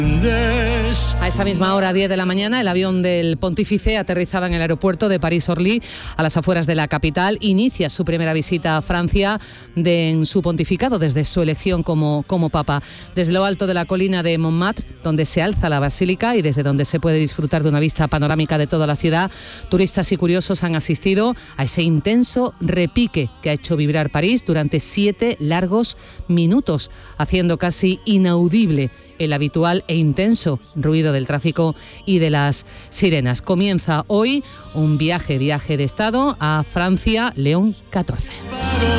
A esa misma hora, 10 de la mañana, el avión del Pontífice aterrizaba en el aeropuerto de París-Orly, a las afueras de la capital. Inicia su primera visita a Francia en su pontificado, desde su elección como papa. Desde lo alto de la colina de Montmartre, donde se alza la basílica y desde donde se puede disfrutar de una vista panorámica de toda la ciudad, turistas y curiosos han asistido a ese intenso repique que ha hecho vibrar París durante 7 largos minutos, haciendo casi inaudible el habitual e intenso ruido del tráfico y de las sirenas. Comienza hoy un viaje de Estado a Francia, León XIV.